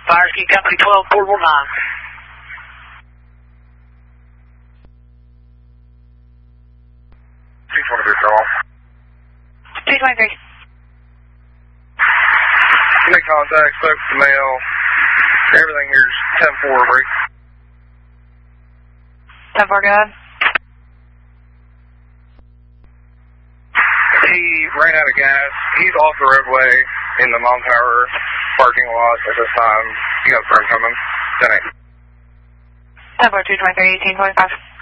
Fire Ski Company 12, portable 9. 223 call. 223. Make contact, spoke to the male. Everything here's 10-4, break. 10-4, go ahead. He ran out of gas. He's off the roadway in the Mount Tower parking lot at this time. You got a friend coming. 10-8. 10-4, 223, 1825.